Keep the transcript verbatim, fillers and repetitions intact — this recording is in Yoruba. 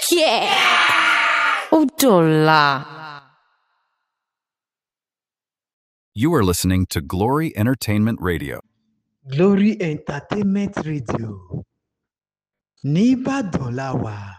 Yeah! Ó dọ̀la. You are listening to Glory Entertainment Radio. Glory Entertainment Radio. Ní Ìbàdàn la wà.